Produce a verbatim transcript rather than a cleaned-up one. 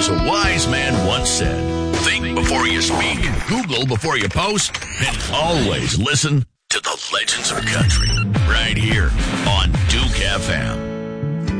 As a wise man once said, think before you speak, Google before you post, and always listen to the legends of country right here on Duke F M.